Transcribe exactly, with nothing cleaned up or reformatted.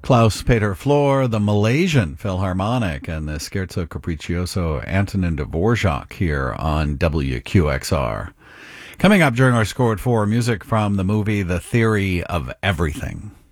Klaus-Peter Flor, the Malaysian Philharmonic, and the Scherzo Capriccioso Antonin Dvorak here on W Q X R. Coming up during our Score at Four, music from the movie The Theory of Everything.